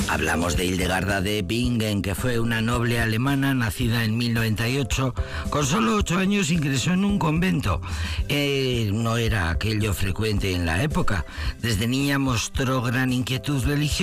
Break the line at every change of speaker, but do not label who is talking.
Hablamos de Hildegarda de Bingen, que fue una noble alemana nacida en 1098. Con solo 8 años ingresó en un convento. No era aquello frecuente en la época. Desde niña mostró gran inquietud religiosa